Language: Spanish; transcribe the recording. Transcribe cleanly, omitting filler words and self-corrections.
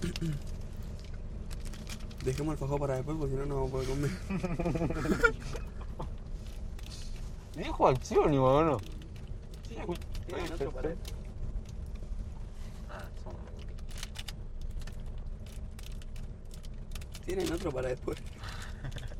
Dejemos el fajado para después porque si no, no vamos a poder comer. Dijo acción igual, ¿no? ¿Tienen otro para esto? ¿Tienen otro para después?